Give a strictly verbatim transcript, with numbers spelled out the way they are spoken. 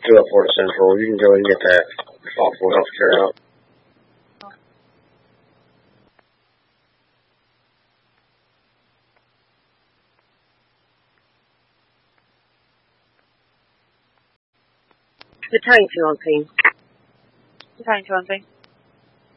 to a Florida Central. You can go and get that thoughtful health care out. The tank you want, please. The tank you want, please.